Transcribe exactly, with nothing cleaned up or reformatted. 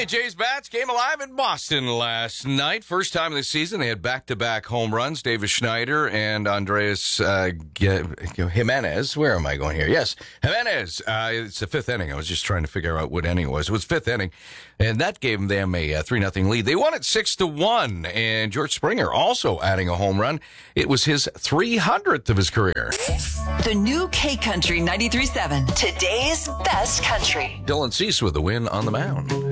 Hey, Jays Bats came alive in Boston last night. First time of the season, they had back-to-back home runs. Davis Schneider and Andres uh, Jimenez. Where am I going here? Yes, Jimenez. Uh, it's the fifth inning. I was just trying to figure out what inning it was. It was fifth inning, and that gave them a uh, three nothing lead. They won it six to one, and George Springer also adding a home run. It was his three hundredth of his career. The new K-Country ninety-three point seven. Today's best country. Dylan Cease with the win on the mound.